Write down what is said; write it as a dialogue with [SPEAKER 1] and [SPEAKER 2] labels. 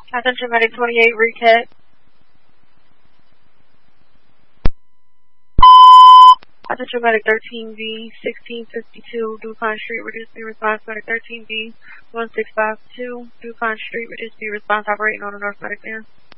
[SPEAKER 1] Attention Medic 28, recap. Attention Medic 13B, 1652, Dupont Street, reduce the response. Medic 13B, 1652, Dupont Street, reduce the response, operating on the North Medic van.